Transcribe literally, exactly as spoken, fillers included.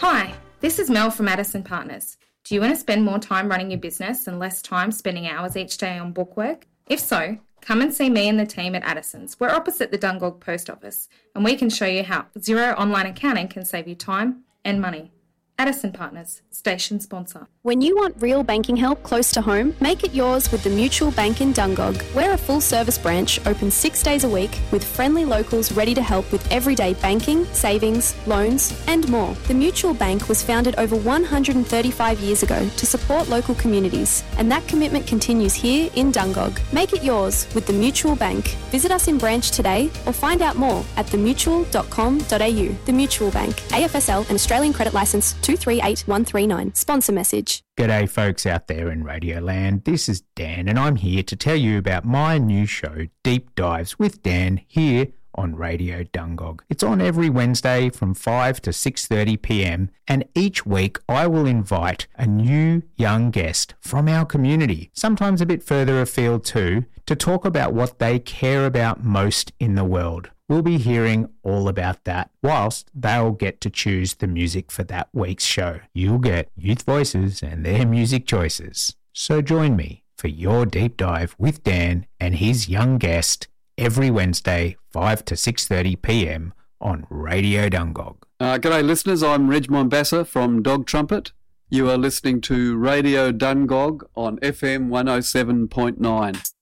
Hi, this is Mel from Addison Partners. Do you want to spend more time running your business and less time spending hours each day on bookwork? If so, come and see me and the team at Addison's. We're opposite the Dungog Post Office, and we can show you how Xero Online Accounting can save you time and money. Addison Partners, station sponsor. When you want real banking help close to home, make it yours with the Mutual Bank in Dungog. We're a full-service branch open six days a week with friendly locals ready to help with everyday banking, savings, loans and more. The Mutual Bank was founded over one hundred thirty-five years ago to support local communities, and that commitment continues here in Dungog. Make it yours with the Mutual Bank. Visit us in branch today or find out more at the mutual dot com dot a u. The Mutual Bank, A F S L and Australian Credit Licence two three eight one three nine. Sponsor message. G'day folks out there in Radio Land, this is Dan and I'm here to tell you about my new show, Deep Dives with Dan, here on Radio Dungog. It's on every Wednesday from five to six thirty p m and each week I will invite a new young guest from our community, sometimes a bit further afield too, to talk about what they care about most in the world. We'll be hearing all about that, whilst they'll get to choose the music for that week's show. You'll get youth voices and their music choices. So join me for your deep dive with Dan and his young guest every Wednesday, five to six thirty p m on Radio Dungog. Uh, g'day listeners, I'm Reg Mombassa from Dog Trumpet. You are listening to Radio Dungog on F M one oh seven point nine.